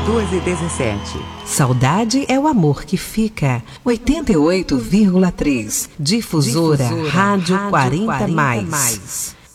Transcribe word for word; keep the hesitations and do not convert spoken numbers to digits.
duas e dezessete. Saudade é o amor que fica. oitenta e oito vírgula três. Difusora, Difusora Rádio, Rádio quarenta mais.